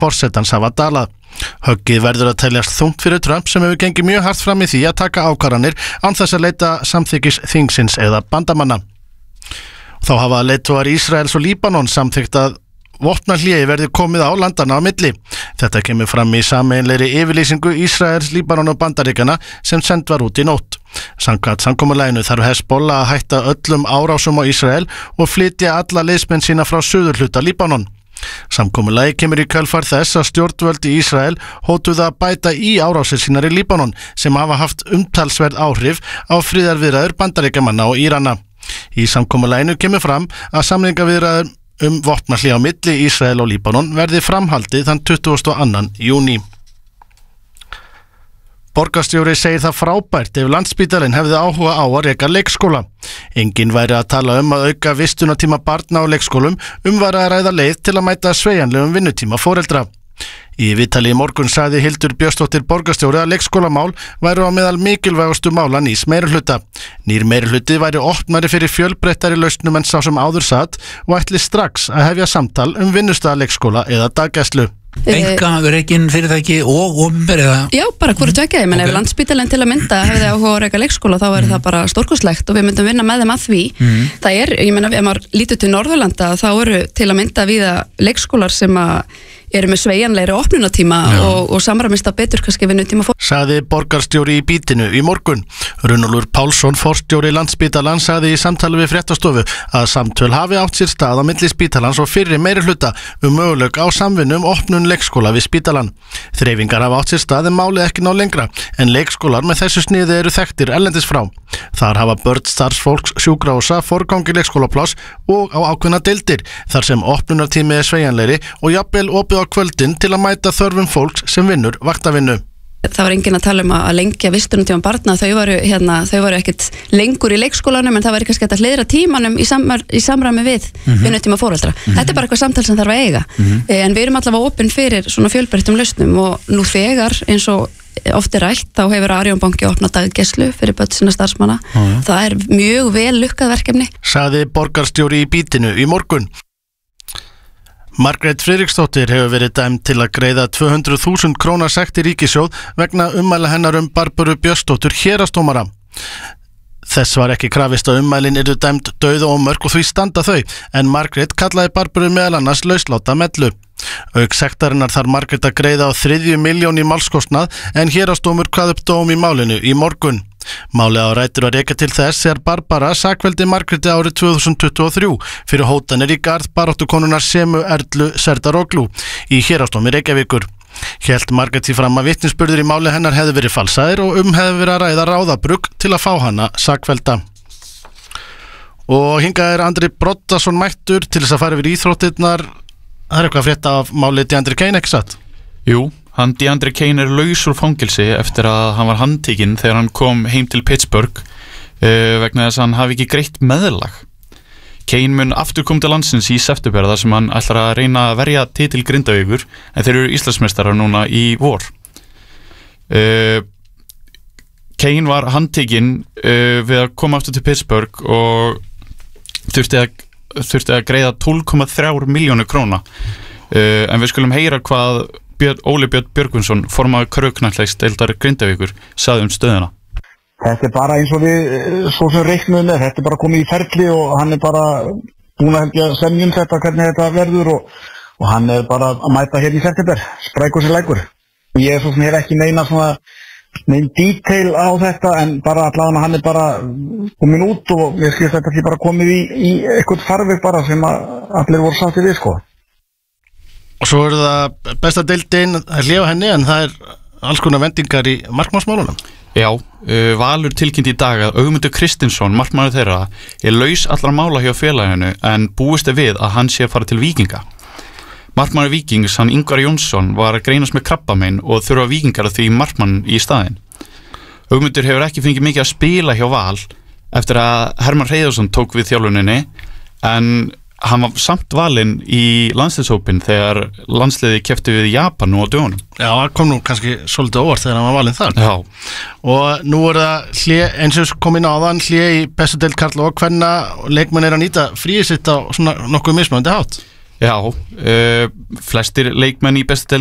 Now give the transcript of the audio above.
forsetans hafa dalað. Höggið verður að teljast þungt fyrir Trump sem hefur gengið mjög hart fram í því að taka ákvarðanir án þess að leita samþykkis þingsins eða bandamanna. Þá hafa leiðtogar Ísraels og Líbanon samþykkt að vopnahléi verði komið á landana á milli. Þetta kemur fram í sameiginlegri yfirlýsingu Ísraels, Líbanon og Bandaríkjanna sem send var út í nótt. Samkvæmt samkomulaginu þarf Hezbollah að hætta öllum árásum á Ísrael og flytja alla liðsmenn sína frá suðurhluta Líbanon. Samkomulagi kemur í kjölfar þess að stjórnvöld í Ísrael hótuðu að bæta í árásir sínar í Líbanon sem hafa haft umtalsverð áhrif á friðarviðræður Bandaríkjamanna og Írana. Í samkomulaginu kemur fram að samningaviðræður vopnahlé á milli Ísrael og Líbanon verði framhaldið þann 22. júní. Borgarstjóri segir það frábært ef Landspítalinn hefði áhuga á að reka leikskóla. Enginn væri að tala að auka vistunartíma barna á leikskólum, væri að ræða leið til að mæta sveigjanlegum vinnutíma foreldra. Í viðtali í morgun sagði Hildur Björnsdóttir borgarstjóri að leikskólamál væru á meðal mikilvægustu mála nýs meirihluta. Nýr meirihluti væri opnari fyrir fjölbreyttari lausnum en sá sem áður satt og ætli strax að hefja samtal vinnustaðaleikskóla eða daggæslu. Einkarekin fyrirtæki og opinber eða? Já, bara hvort tvekja, ég menn ef Landspítalinn til að mynda hefði áhuga að reka leikskóla þá er það bara stórkostlegt og við myndum vinna með þeim að því. Það ég menn ef maður lítur til Norðurlanda þá eru til að mynda víða leikskólar sem eru með sveigjanlegri opnunatíma og samræmist að betur kannski vinnutíma fólk. Sagði borgarstjóri í Bítinu í morgun. Runólfur Pálsson, forstjóri Landspítalans, sagði í samtali við fréttastofu að samtöl hafi átt sér stað á milli spítalans og fyrri meirihluta möguleik á samvinnu opnun leikskóla við spítalan. Þreifingar hafa átt sér stað en málið ekki ná lengra, en leikskólar með þessu sniði eru þekktir erlendis frá. Þar hafa börn starfsfólks sjúkrahúsa forgangi leikskólapláss og á ákveðna deildir, þar sem opnunartími sveigjanlegri og jafnvel opið á kvöldin til að mæta þörfum fólks sem vinnur vaktavinnu. Það var enginn að tala að lengja vistunartíma barna, þau varu ekkert lengur í leikskólanum en það var kannski að hliðra tímanum í samræmi við vinnutíma foreldra. Þetta er bara eitthvað samtal sem þarf að eiga. En við erum allavega opin fyrir svona fjölbreyttum lausnum og nú þegar eins og oft er rætt þá hefur Arion banki opnað daggæslu fyrir börn sinna starfsmanna. Það er mjög vel lukkað verkefni. Sagði borgarstjóri í Bítinu í morgun. Margrét Friðriksdóttir hefur verið dæmd til að greiða 200.000 króna sekt í ríkissjóð vegna ummæla hennar Barböru Björnsdóttur héraðsdómara. Þess var ekki krafist að ummælin yrðu dæmd dauð og ómörk og því standa þau, en Margrét kallaði Barböru meðal annars lausláta mellu. Auk sektarinnar þarf Margrét að greiða á 3 milljón í málskostnað en héraðsdómur kvað upp dóm í málinu í morgun. Málið á rætur að rekja til þess þegar Barbara sakveldi Margréti árið 2023 fyrir hótanir í garð baráttukonunnar Semu Erlu Serdaroglu í héraðsdómi Reykjavíkur. Hélt Margrét því fram að vitnisburður í máli hennar hefði verið falsaðir og hefði verið að ræða ráðabrugg til að fá hana sakvelda. Og hingað er Andri Broddason mættur til þess að fara yfir íþróttirnar. Það er eitthvað að frétta af máli DeAndre Kane, ekki satt? Jú, DeAndre Kane er laus úr fangelsi eftir að hann var handtekinn þegar hann kom heim til Pittsburgh vegna þess að hann hafi ekki greitt meðlag. Kane mun aftur kom til landsins í september þar sem hann ætlar að reyna að verja titil Grindavíkur en þeir eru Íslandsmeistarar núna í vor. Kane var handtekinn við að koma aftur til Pittsburgh og þurfti að greiða 12,3 milljónir króna en við skulum heyra hvað Óli Björn Björgvinsson, formaður körfuknattleiksdeildar Grindavíkur, sagði stöðuna. Þetta er bara eins og við svo sem reiknuðum með, þetta er bara komið í ferli og hann er bara búin að semja þetta hvernig þetta verður og hann er bara að mæta hér í september, sprækur sér lækur. Ég er svo sem ekki neinn detail á þetta en bara allavega hann er bara komin út og ég skilst þetta ekki bara komið í eitthvað farveg bara sem allir voru sátti við sko. Og svo eru það besta deildin að lifa henni en það er alls konar vendingar í markmannsmálunum. Já, Valur tilkynnt í dag að Ögmundur Kristinsson, markmaður þeirra, er laus allra mála hjá félaginu en búist við að hann sé að fara til Víkinga. Markmaður Víkings, hann Ingvar Jónsson, var að greinast með krabbamein og þurfa Víkingar að því markmann í staðinn. Ögmundur hefur ekki fengið mikið að spila hjá Val eftir að Hermann Hreiðarsson tók við þjálfuninni en hann var samt valinn í landsliðshópinn þegar landsliði keppti við Japan nú á dögunum. Já, það kom nú kannski svolítið óvart þegar hann var valinn þar. Já. Og nú er það hlé, eins og kom inn áðan, hlé í bestu deild karla og hvenna leikmenn er að nýta fríið sitt á svona nokkuð mismunandi hátt. Já, flestir leikmenn í bestu